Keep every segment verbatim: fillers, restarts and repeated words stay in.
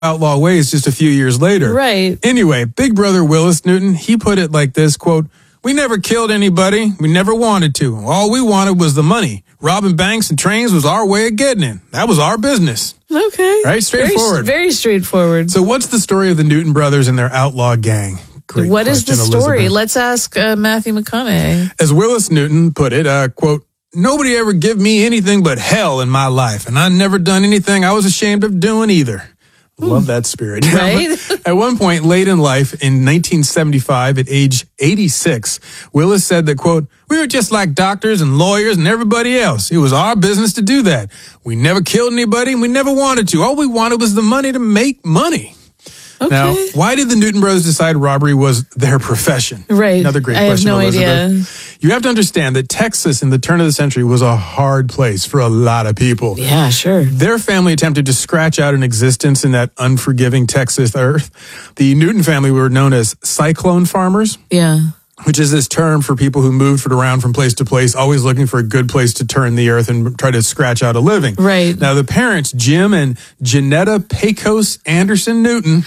outlaw ways just a few years later. Right. Anyway, big brother Willis Newton, he put it like this, quote, "We never killed anybody. We never wanted to. All we wanted was the money. Robbing banks and trains was our way of getting it. That was our business." Okay. Right? Straightforward. Very, very straightforward. So what's the story of the Newton brothers and their outlaw gang? Great what is the question, story? Elizabeth. Let's ask uh, Matthew McConaughey. As Willis Newton put it, uh, quote, "Nobody ever give me anything but hell in my life, and I never done anything I was ashamed of doing either." Love that spirit. Right? At one point late in life, in nineteen seventy-five, at age eighty-six, Willis said that, quote, "We were just like doctors and lawyers and everybody else. It was our business to do that. We never killed anybody and we never wanted to. All we wanted was the money to make money." Okay. Now, why did the Newton brothers decide robbery was their profession? Right. Another great I question, have no Elizabeth. idea. You have to understand that Texas in the turn of the century was a hard place for a lot of people. Yeah, sure. Their family attempted to scratch out an existence in that unforgiving Texas earth. The Newton family were known as cyclone farmers, Yeah. which is this term for people who moved around from place to place, always looking for a good place to turn the earth and try to scratch out a living. Right. Now, the parents, Jim and Janetta Pecos Anderson Newton,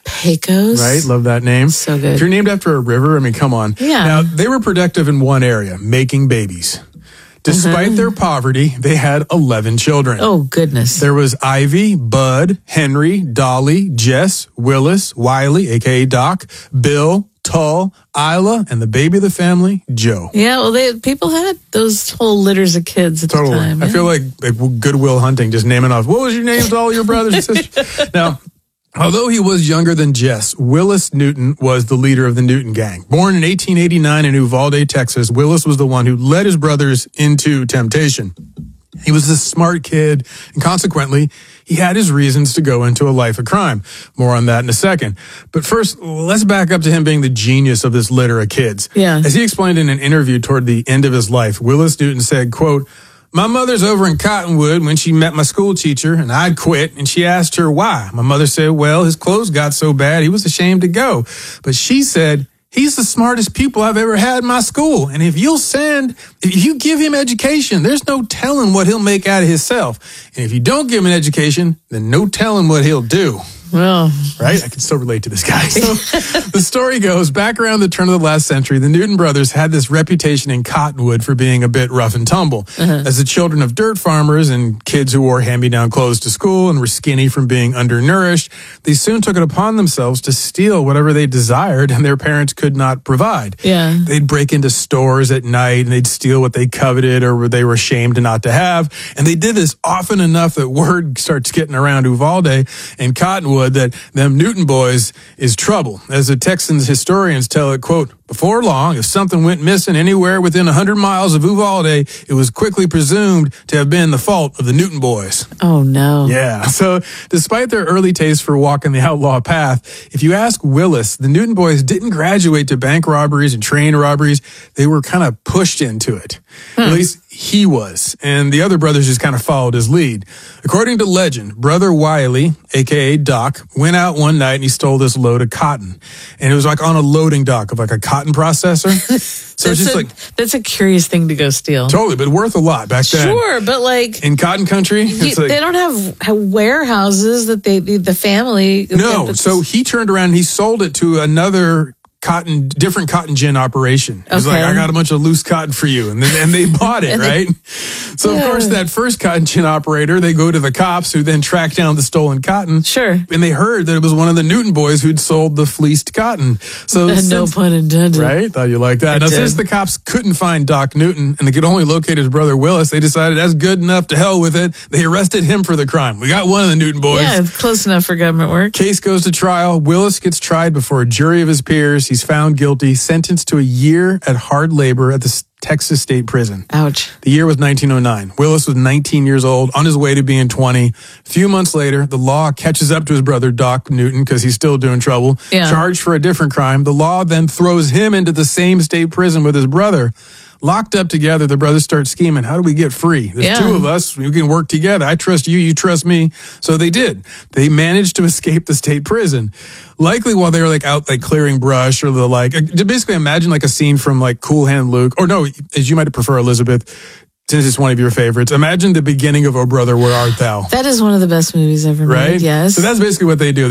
Pecos. right? Love that name. So good. If you're named after a river, I mean, come on. Yeah. Now, they were productive in one area, making babies. Despite their poverty, they had eleven children. Oh, goodness. There was Ivy, Bud, Henry, Dolly, Jess, Willis, Wiley, a k a. Doc, Bill, Tull, Isla, and the baby of the family, Joe. Yeah, well, they people had those whole litters of kids at Totally. the time. I yeah. feel like, like Goodwill Hunting, just naming off, what was your name to all your brothers and sisters? Now, although he was younger than Jess, Willis Newton was the leader of the Newton gang. Born in eighteen eighty-nine in Uvalde, Texas, Willis was the one who led his brothers into temptation. He was a smart kid, and consequently, he had his reasons to go into a life of crime. More on that in a second. But first, let's back up to him being the genius of this litter of kids. Yeah. As he explained in an interview toward the end of his life, Willis Newton said, quote, "My mother's over in Cottonwood when she met my school teacher, and I'd quit, and she asked her why. My mother said, well, his clothes got so bad, he was ashamed to go. But she said, he's the smartest pupil I've ever had in my school, and if you'll send, if you give him education, there's no telling what he'll make out of himself. And if you don't give him an education, then no telling what he'll do." Well, Right? I can still relate to this guy. So the story goes, back around the turn of the last century, the Newton brothers had this reputation in Cottonwood for being a bit rough and tumble. Uh-huh. As the children of dirt farmers and kids who wore hand-me-down clothes to school and were skinny from being undernourished, they soon took it upon themselves to steal whatever they desired and their parents could not provide. Yeah. They'd break into stores at night and they'd steal what they coveted or what they were ashamed not to have. And they did this often enough that word starts getting around Uvalde and Cottonwood that them Newton boys is trouble. As the Texans historians tell it, quote, "Before long, if something went missing anywhere within one hundred miles of Uvalde, it was quickly presumed to have been the fault of the Newton boys." oh no. Yeah. So despite their early taste for walking the outlaw path, if you ask Willis, the Newton boys didn't graduate to bank robberies and train robberies. They were kind of pushed into it. Hmm. At least he was. And the other brothers just kind of followed his lead. According to legend, Brother Wiley, a k a. Doc, went out one night and he stole this load of cotton. And it was like on a loading dock of like a cotton processor. So it's That's just a, like, that's a curious thing to go steal. totally, but worth a lot back then. Sure, but like In cotton country, you, it's like, they don't have, have warehouses that they the family. no. that's- So he turned around and he sold it to another cotton, different cotton gin operation. It was Okay. like, I got a bunch of loose cotton for you. And then, and they bought it, And they- right? So of course that first cotton gin operator, they go to the cops who then track down the stolen cotton. Sure. And they heard that it was one of the Newton boys who'd sold the fleeced cotton. So no since- pun intended. Right? Thought you liked that. I Now, did. since the cops couldn't find Doc Newton and they could only locate his brother Willis, they decided that's good enough, to hell with it. They arrested him for the crime. We got one of the Newton boys. Yeah, close enough for government work. Case goes to trial. Willis gets tried before a jury of his peers. He's found guilty, sentenced to a year at hard labor at the Texas State Prison. Ouch. The year was nineteen oh nine. Willis was nineteen years old, on his way to being twenty. A few months later, the law catches up to his brother, Doc Newton, because he's still doing trouble. Yeah. Charged for a different crime. The law then throws him into the same state prison with his brother. Locked up together, the brothers start scheming. How do we get free? There's Yeah. two of us. We can work together. I trust you. You trust me. So they did. They managed to escape the state prison. Likely while they were like out like clearing brush or the like. Basically imagine like a scene from like Cool Hand Luke. Or no, as you might prefer, Elizabeth, since it's one of your favorites, imagine the beginning of Oh Brother, Where Art Thou? That is one of the best movies ever Right? made. Yes. So that's basically what they do.